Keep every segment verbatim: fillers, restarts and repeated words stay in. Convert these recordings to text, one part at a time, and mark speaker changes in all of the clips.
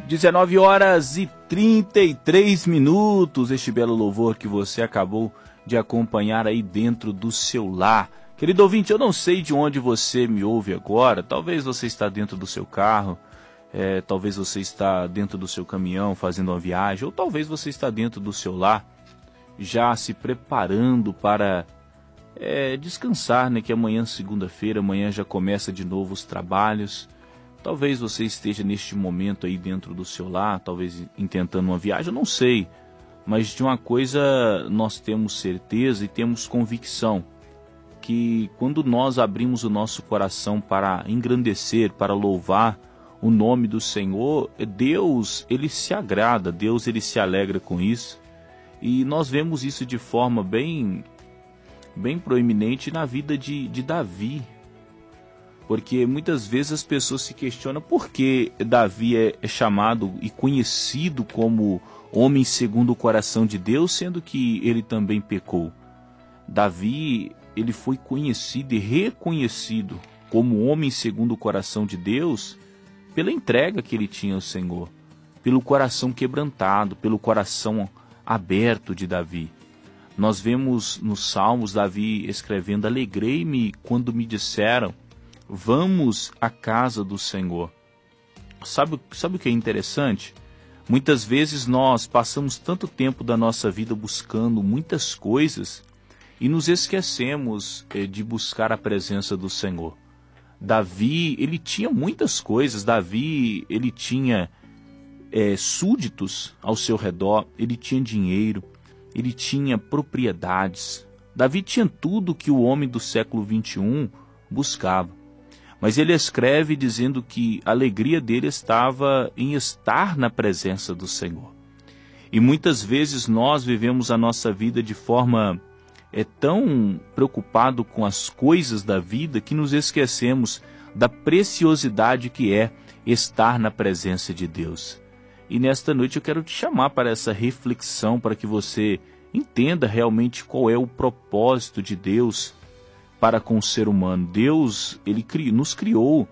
Speaker 1: dezenove horas e trinta e três minutos, este belo louvor que você acabou de acompanhar aí dentro do seu lar. Querido ouvinte, eu não sei de onde você me ouve agora, talvez você está dentro do seu carro, é, talvez você está dentro do seu caminhão fazendo uma viagem, ou talvez você está dentro do seu lar, já se preparando para é, descansar, né? Que amanhã, segunda-feira, amanhã já começa de novo os trabalhos. Talvez você esteja neste momento aí dentro do seu lar, talvez intentando uma viagem, eu não sei. Mas de uma coisa nós temos certeza e temos convicção, que quando nós abrimos o nosso coração para engrandecer, para louvar o nome do Senhor, Deus, ele se agrada, Deus, ele se alegra com isso. E nós vemos isso de forma bem, bem proeminente na vida de, de Davi. Porque muitas vezes as pessoas se questionam por que Davi é, é chamado e conhecido como homem segundo o coração de Deus, sendo que ele também pecou. Davi, ele foi conhecido e reconhecido como homem segundo o coração de Deus pela entrega que ele tinha ao Senhor, pelo coração quebrantado, pelo coração aberto de Davi. Nós vemos nos Salmos Davi escrevendo: alegrei-me quando me disseram, vamos à casa do Senhor. Sabe, sabe o que é interessante? Muitas vezes nós passamos tanto tempo da nossa vida buscando muitas coisas e nos esquecemos eh, de buscar a presença do Senhor. Davi, ele tinha muitas coisas. Davi, ele tinha eh, súditos ao seu redor, ele tinha dinheiro, ele tinha propriedades. Davi tinha tudo que o homem do século vinte e um buscava. Mas ele escreve dizendo que a alegria dele estava em estar na presença do Senhor. E muitas vezes nós vivemos a nossa vida de forma é, tão preocupado com as coisas da vida que nos esquecemos da preciosidade que é estar na presença de Deus. E nesta noite eu quero te chamar para essa reflexão, para que você entenda realmente qual é o propósito de Deus para com o ser humano. Deus, ele cri, nos criou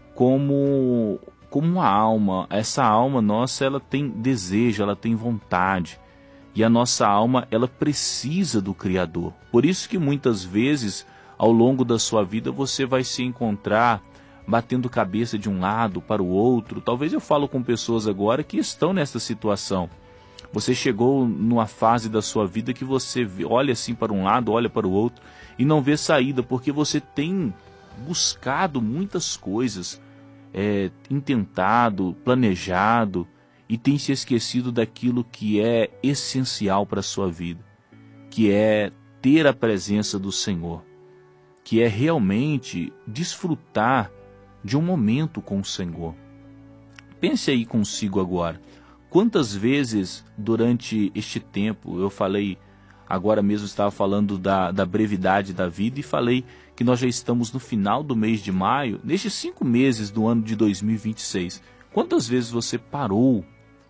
Speaker 1: como, como uma alma. Essa alma nossa, ela tem desejo, ela tem vontade. E a nossa alma, ela precisa do Criador. Por isso que muitas vezes, ao longo da sua vida, você vai se encontrar batendo cabeça de um lado para o outro. Talvez eu falo com pessoas agora que estão nessa situação. Você chegou numa fase da sua vida que você olha assim para um lado, olha para o outro e não vê saída, porque você tem buscado muitas coisas, é, intentado, planejado e tem se esquecido daquilo que é essencial para a sua vida, que é ter a presença do Senhor, que é realmente desfrutar de um momento com o Senhor. Pense aí consigo agora. Quantas vezes durante este tempo, eu falei, agora mesmo estava falando da, da brevidade da vida e falei que nós já estamos no final do mês de maio, nestes cinco meses do ano de dois mil e vinte e seis, quantas vezes você parou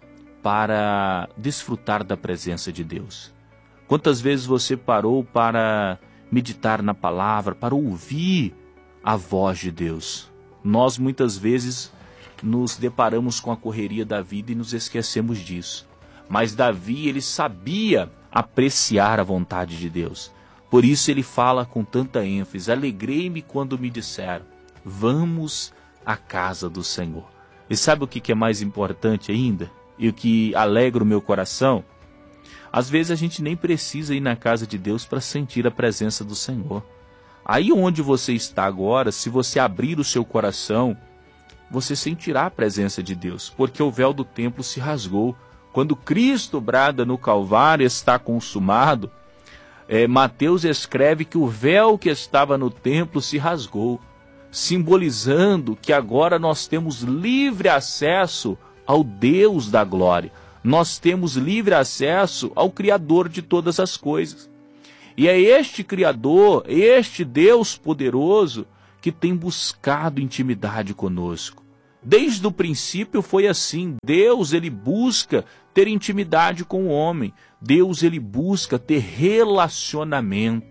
Speaker 1: para desfrutar da presença de Deus? Quantas vezes você parou para meditar na palavra, para ouvir a voz de Deus? Nós muitas vezes nos deparamos com a correria da vida e nos esquecemos disso. Mas Davi, ele sabia apreciar a vontade de Deus. Por isso ele fala com tanta ênfase: alegrei-me quando me disseram, vamos à casa do Senhor. E sabe o que é mais importante ainda? E o que alegra o meu coração? Às vezes a gente nem precisa ir na casa de Deus para sentir a presença do Senhor. Aí onde você está agora, se você abrir o seu coração, você sentirá a presença de Deus, porque o véu do templo se rasgou. Quando Cristo brada no Calvário, está consumado, é, Mateus escreve que o véu que estava no templo se rasgou, simbolizando que agora nós temos livre acesso ao Deus da glória. Nós temos livre acesso ao Criador de todas as coisas. E é este Criador, este Deus poderoso, que tem buscado intimidade conosco. Desde o princípio foi assim. Deus, ele busca ter intimidade com o homem. Deus, ele busca ter relacionamento.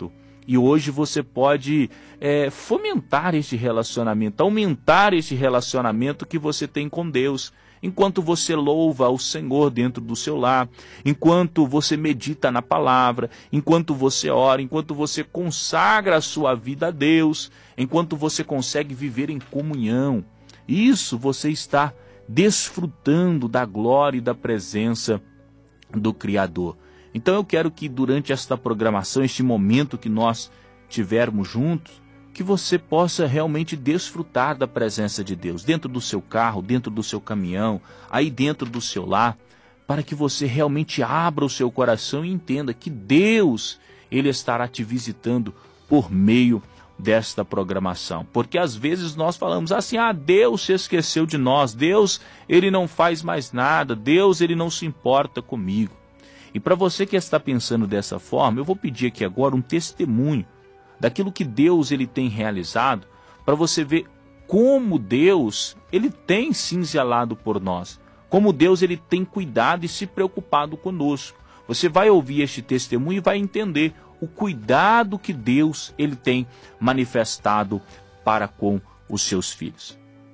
Speaker 1: E hoje você pode é, fomentar este relacionamento, aumentar este relacionamento que você tem com Deus. Enquanto você louva ao Senhor dentro do seu lar, enquanto você medita na palavra, enquanto você ora, enquanto você consagra a sua vida a Deus, enquanto você consegue viver em comunhão. Isso você está desfrutando da glória e da presença do Criador. Então eu quero que durante esta programação, este momento que nós tivermos juntos, que você possa realmente desfrutar da presença de Deus, dentro do seu carro, dentro do seu caminhão, aí dentro do seu lar, para que você realmente abra o seu coração e entenda que Deus, Ele estará te visitando por meio desta programação. Porque às vezes nós falamos assim, ah, Deus se esqueceu de nós, Deus, Ele não faz mais nada, Deus, Ele não se importa comigo. E para você que está pensando dessa forma, eu vou pedir aqui agora um testemunho daquilo que Deus ele tem realizado, para você ver como Deus ele tem sim zelado por nós, como Deus ele tem cuidado e se preocupado conosco. Você vai ouvir este testemunho e vai entender o cuidado que Deus ele tem manifestado para com os seus filhos.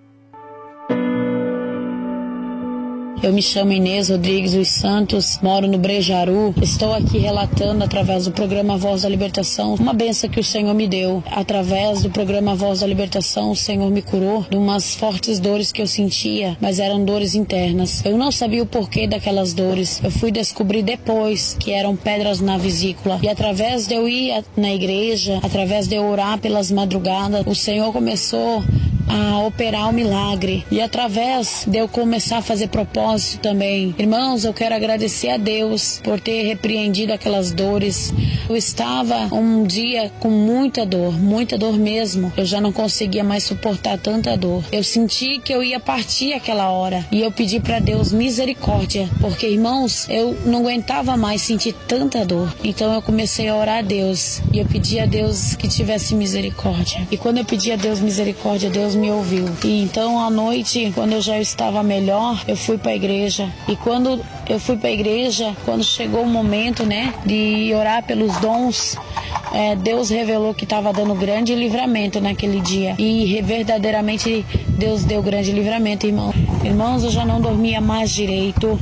Speaker 2: Eu me chamo Inês Rodrigues dos Santos, moro no Brejaru. Estou aqui relatando através do programa Voz da Libertação uma bênção que o Senhor me deu. Através do programa Voz da Libertação, o Senhor me curou de umas fortes dores que eu sentia, mas eram dores internas. Eu não sabia o porquê daquelas dores. Eu fui descobrir depois que eram pedras na vesícula. E através de eu ir na igreja, através de eu orar pelas madrugadas, o Senhor começou a operar o milagre. E através de eu começar a fazer propósito também. Irmãos, eu quero agradecer a Deus por ter repreendido aquelas dores. Eu estava um dia com muita dor, muita dor mesmo. Eu já não conseguia mais suportar tanta dor. Eu senti que eu ia partir aquela hora. E eu pedi para Deus misericórdia. Porque, irmãos, eu não aguentava mais sentir tanta dor. Então eu comecei a orar a Deus. E eu pedi a Deus que tivesse misericórdia. E quando eu pedi a Deus misericórdia, Deus me ouviu. E então à noite, quando eu já estava melhor, eu fui para a igreja. E quando eu fui para a igreja, quando chegou o momento, né, de orar pelos dons, é, Deus revelou que estava dando grande livramento naquele dia. E verdadeiramente Deus deu grande livramento, irmão. Irmãos, eu já não dormia mais direito.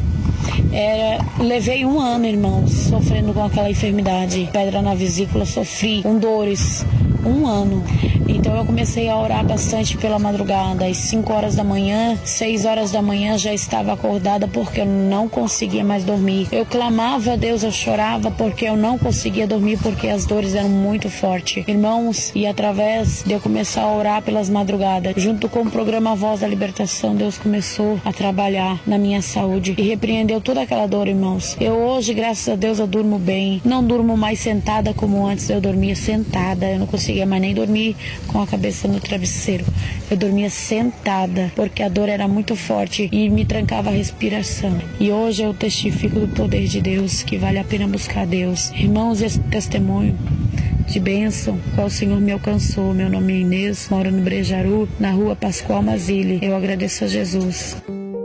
Speaker 2: Era, levei um ano, irmãos, sofrendo com aquela enfermidade. Pedra na vesícula, sofri com dores. Um ano. Então eu comecei a orar bastante pela madrugada. Às cinco horas da manhã, seis horas da manhã já estava acordada porque eu não conseguia mais dormir. Eu clamava a Deus, eu chorava porque eu não conseguia dormir porque as dores eram muito fortes. Irmãos, e através de eu começar a orar pelas madrugadas, junto com o programa Voz da Libertação, Deus começou a trabalhar na minha saúde e repreendeu toda aquela dor, irmãos. Eu hoje, graças a Deus, eu durmo bem. Não durmo mais sentada como antes eu dormia sentada. Eu não conseguia mais nem dormir com a cabeça no travesseiro. Eu dormia sentada, porque a dor era muito forte e me trancava a respiração. E hoje eu testifico do poder de Deus, que vale a pena buscar Deus. Irmãos, esse testemunho de bênção, qual o Senhor me alcançou. Meu nome é Inês, moro no Brejaru, na rua Pascoal Mazili. Eu agradeço a Jesus.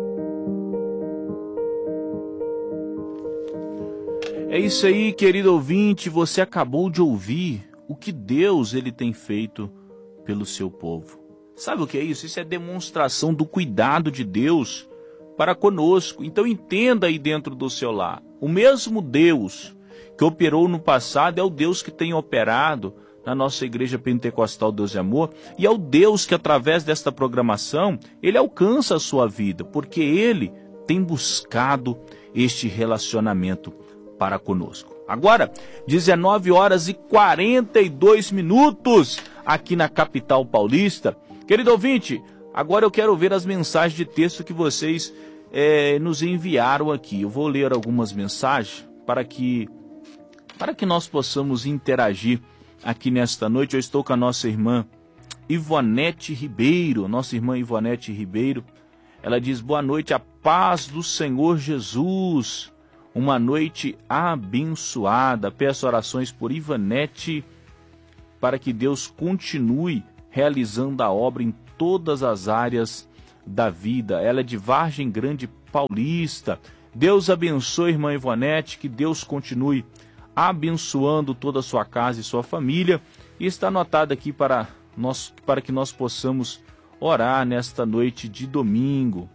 Speaker 1: É isso aí, querido ouvinte, você acabou de ouvir o que Deus ele tem feito pelo seu povo. Sabe o que é isso? Isso é demonstração do cuidado de Deus para conosco. Então entenda aí dentro do seu lar. O mesmo Deus que operou no passado é o Deus que tem operado na nossa Igreja Pentecostal Deus e Amor, e é o Deus que através desta programação, ele alcança a sua vida, porque ele tem buscado este relacionamento para conosco. Agora, dezenove horas e quarenta e dois minutos aqui na capital paulista. Querido ouvinte, agora eu quero ver as mensagens de texto que vocês é, nos enviaram aqui. Eu vou ler algumas mensagens para que, para que nós possamos interagir aqui nesta noite. Eu estou com a nossa irmã Ivonete Ribeiro, nossa irmã Ivonete Ribeiro. Ela diz: boa noite, a paz do Senhor Jesus. Uma noite abençoada. Peço orações por Ivonete para que Deus continue realizando a obra em todas as áreas da vida. Ela é de Vargem Grande Paulista. Deus abençoe, irmã Ivonete, que Deus continue abençoando toda a sua casa e sua família. E está anotado aqui para, nós, para que nós possamos orar nesta noite de domingo.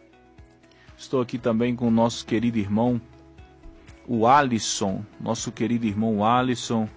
Speaker 1: Estou aqui também com o nosso querido irmão, o Alisson, nosso querido irmão Alisson,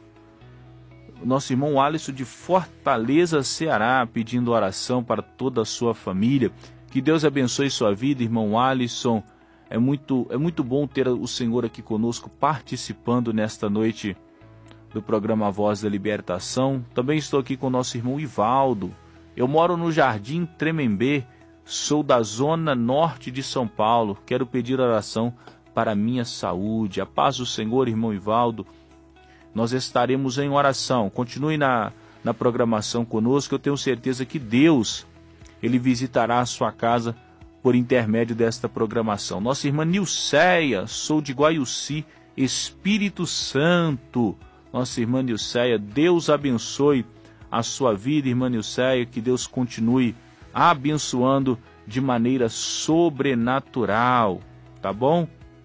Speaker 1: nosso irmão Alisson de Fortaleza, Ceará, pedindo oração para toda a sua família. Que Deus abençoe sua vida, irmão Alisson. É muito, é muito bom ter o Senhor aqui conosco, participando nesta noite do programa Voz da Libertação. Também estou aqui com o nosso irmão Ivaldo. Eu moro no Jardim Tremembé, sou da zona norte de São Paulo. Quero pedir oração para a minha saúde. A paz do Senhor, irmão Ivaldo. Nós estaremos em oração. Continue na, na programação conosco. Eu tenho certeza que Deus, Ele visitará a sua casa por intermédio desta programação. Nossa irmã Nilceia, sou de Guaiuci, Espírito Santo. Nossa irmã Nilceia, Deus abençoe a sua vida, irmã Nilceia, que Deus continue abençoando de maneira sobrenatural, tá bom?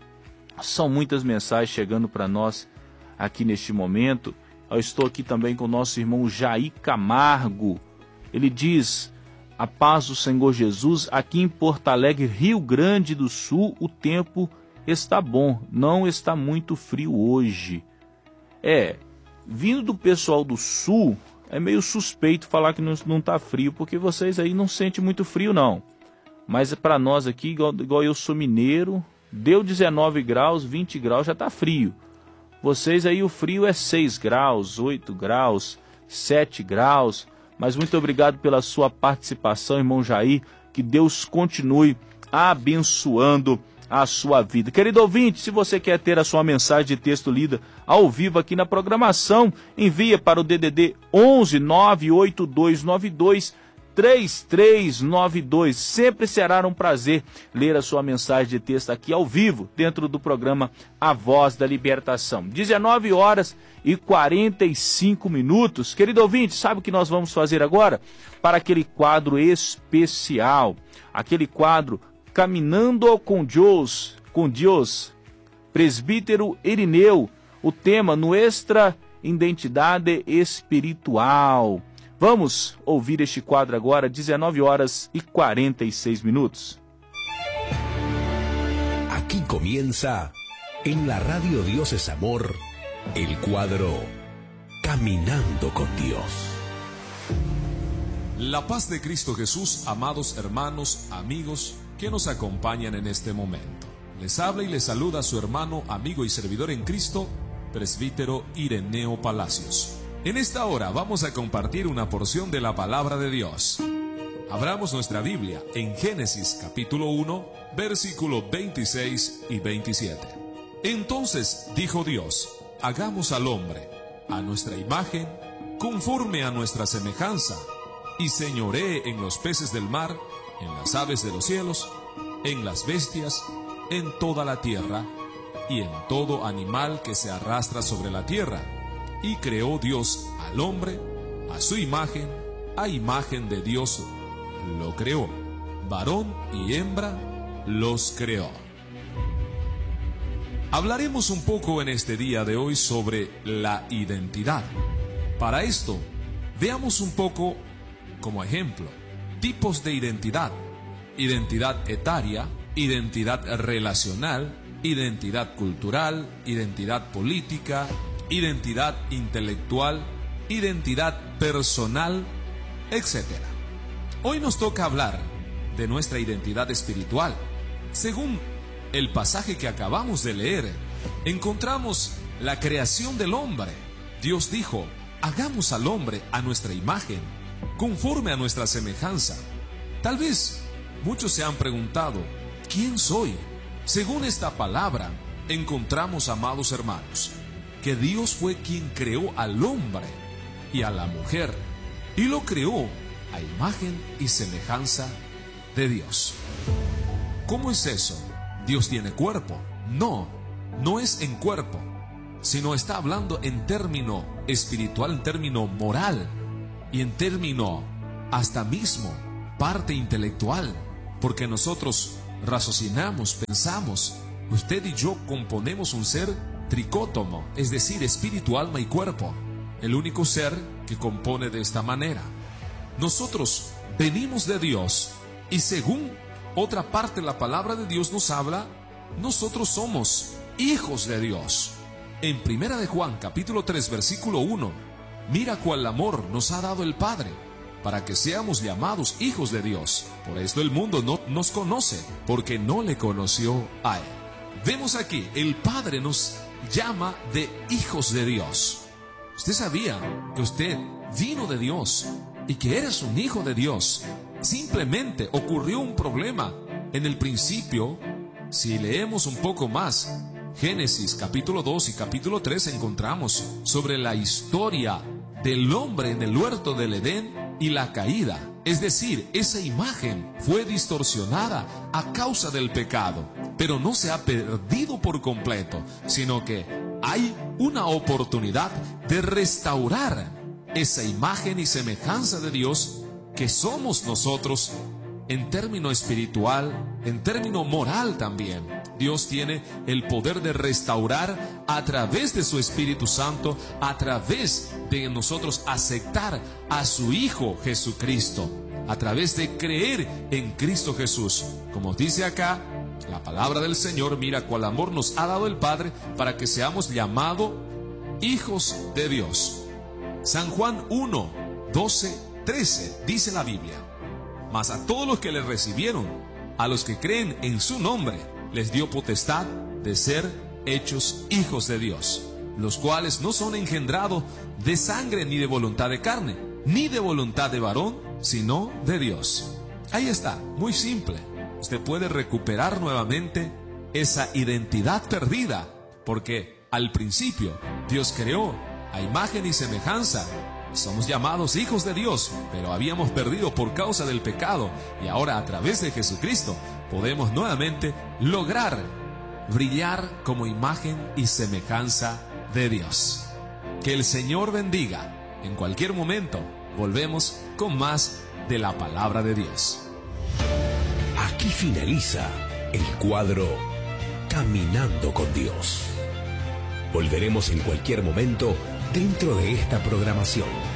Speaker 1: São muitas mensagens chegando para nós aqui neste momento. Eu estou aqui também com o nosso irmão Jair Camargo. Ele diz: a paz do Senhor Jesus, aqui em Porto Alegre, Rio Grande do Sul, o tempo está bom, não está muito frio hoje. É, vindo do pessoal do Sul, é meio suspeito falar que não está frio, porque vocês aí não sentem muito frio não. Mas para nós aqui, igual, igual eu sou mineiro, deu dezenove graus, vinte graus, já está frio. Vocês aí o frio é seis graus, oito graus, sete graus. Mas muito obrigado pela sua participação, irmão Jair. Que Deus continue abençoando a sua vida. Querido ouvinte, se você quer ter a sua mensagem de texto lida ao vivo aqui na programação, envia para o D D D onze nove oito dois nove dois três três nove dois. Sempre será um prazer ler a sua mensagem de texto aqui ao vivo, dentro do programa A Voz da Libertação. dezenove horas e quarenta e cinco minutos. Querido ouvinte, sabe o que nós vamos fazer agora? Para aquele quadro especial, aquele quadro Caminhando com Deus, com Deus, presbítero Irineu, o tema Nuestra Identidade Espiritual. Vamos ouvir este quadro agora, dezenove horas e quarenta e seis minutos.
Speaker 3: Aquí comienza, en la radio Dios es Amor, el cuadro Caminando con Dios.
Speaker 4: La paz de Cristo Jesús, amados hermanos, amigos que nos acompañan en este momento. Les habla y les saluda su hermano, amigo y servidor en Cristo, presbítero Ireneo Palacios. En esta hora vamos a compartir una porción de la palabra de Dios. Abramos nuestra Biblia en Génesis capítulo uno, versículos veintiséis y veintisiete. Entonces dijo Dios: hagamos al hombre a nuestra imagen, conforme a nuestra semejanza, y señoree en los peces del mar, en las aves de los cielos, en las bestias, en toda la tierra, y en todo animal que se arrastra sobre la tierra. Y creó Dios al hombre, a su imagen, a imagen de Dios lo creó, varón y hembra los creó. Hablaremos un poco en este día de hoy sobre la identidad. Para esto, veamos un poco, como ejemplo, tipos de identidad: identidad etaria, identidad relacional, identidad cultural, identidad política, identidad intelectual, identidad personal, etcétera. Hoy nos toca hablar de nuestra identidad espiritual. Según el pasaje que acabamos de leer, encontramos la creación del hombre. Dios dijo: hagamos al hombre a nuestra imagen, conforme a nuestra semejanza. Tal vez muchos se han preguntado: ¿quién soy? Según esta palabra, encontramos, amados hermanos, que Dios fue quien creó al hombre y a la mujer, y lo creó a imagen y semejanza de Dios. ¿Cómo es eso? ¿Dios tiene cuerpo? No, no es en cuerpo, sino está hablando en término espiritual, en término moral y en término hasta mismo parte intelectual, porque nosotros raciocinamos, pensamos, usted y yo componemos un ser tricótomo, es decir, espíritu, alma y cuerpo, el único ser que compone de esta manera. Nosotros venimos de Dios y según otra parte de la palabra de Dios nos habla, nosotros somos hijos de Dios. En Primera de Juan, capítulo tres, versículo uno, mira cuál amor nos ha dado el Padre, para que seamos llamados hijos de Dios. Por esto el mundo no nos conoce, porque no le conoció a Él. Vemos aquí, el Padre nos llama de hijos de Dios. ¿Usted sabía que usted vino de Dios y que eres un hijo de Dios? Simplemente ocurrió un problema. En el principio, si leemos un poco más, Génesis capítulo dos y capítulo tres, encontramos sobre la historia del hombre en el huerto del Edén y la caída. Es decir, esa imagen fue distorsionada a causa del pecado, pero no se ha perdido por completo, sino que hay una oportunidad de restaurar esa imagen y semejanza de Dios que somos nosotros en término espiritual, en término moral también. Dios tiene el poder de restaurar a través de su Espíritu Santo, a través de nosotros aceptar a su Hijo Jesucristo, a través de creer en Cristo Jesús. Como dice acá la palabra del Señor, mira cuál amor nos ha dado el Padre para que seamos llamados hijos de Dios. San Juan uno, doce, trece dice la Biblia: mas a todos los que le recibieron, a los que creen en su nombre, les dio potestad de ser hechos hijos de Dios, los cuales no son engendrados de sangre ni de voluntad de carne, ni de voluntad de varón, sino de Dios. Ahí está, muy simple. Usted puede recuperar nuevamente esa identidad perdida, porque al principio Dios creó a imagen y semejanza. Somos llamados hijos de Dios, pero habíamos perdido por causa del pecado, y ahora a través de Jesucristo podemos nuevamente lograr brillar como imagen y semejanza de Dios. Que el Señor bendiga. En cualquier momento volvemos con más de la palabra de Dios.
Speaker 3: Aquí finaliza el cuadro Caminando con Dios. Volveremos en cualquier momento dentro de esta programación.